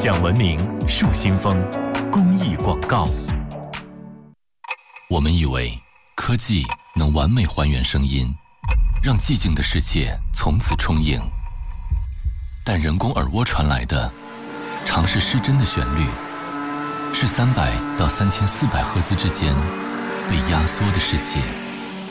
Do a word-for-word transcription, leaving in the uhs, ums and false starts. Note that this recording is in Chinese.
讲文明树新风公益广告。 我们以为科技能完美还原声音，让寂静的世界从此充盈，但人工耳蜗传来的常是失真的旋律，是三百到三千四百赫兹之间被压缩的世界。